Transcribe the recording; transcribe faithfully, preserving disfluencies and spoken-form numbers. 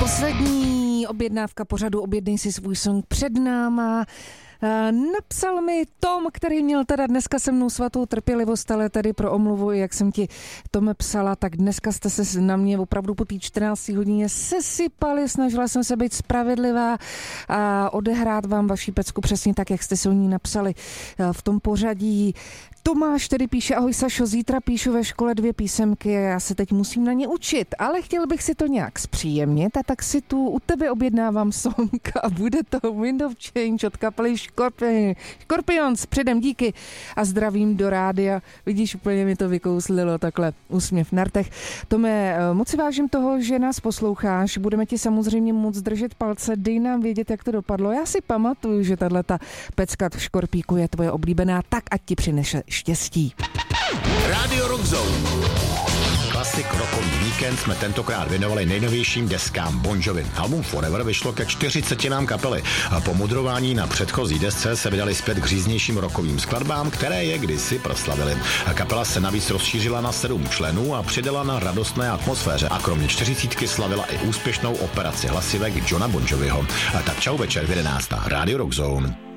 Poslední objednávka pořadu Objednej si svůj song před náma. Napsal mi Tom, který měl teda dneska se mnou svatou trpělivost, ale tady pro omluvu, jak jsem ti Tome psala, tak dneska jste se na mě opravdu po té čtrnácté hodině sesypali, snažila jsem se být spravedlivá a odehrát vám vaši pecku přesně tak, jak jste se o ní napsali v tom pořadí. Tomáš tedy píše: ahoj Sašo, zítra píšu ve škole dvě písemky a já se teď musím na ně učit, ale chtěl bych si to nějak zpříjemnit a tak si tu u tebe objednávám song a bude to Wind of Change od kapely Scorpions. Scorpions, předem díky a zdravím do rádia. Vidíš, úplně mi to vykouslilo takhle úsměv na rtech. Tome, moc si vážím toho, že nás posloucháš, budeme ti samozřejmě moc držet palce, dej nám vědět, jak to dopadlo. Já si pamatuju, že tahleta pecka v Škorpíku je tvoje oblíbená, tak ať ti přinese štěstí. Radio Rock Zone. Klasik rokový víkend jsme tentokrát věnovali nejnovějším deskám Bon Jovi. Album Forever vyšlo ke čtyřicetinám kapely. Po mudrování na předchozí desce se vydali zpět k říznějším rokovým skladbám, které je kdysi proslavili. Kapela se navíc rozšířila na sedm členů a přidala na radostné atmosféře a kromě čtyřicítky slavila i úspěšnou operaci hlasivek Johna Bon Joviho. Tak čau večer v jedenáct. Radio Rock Zone.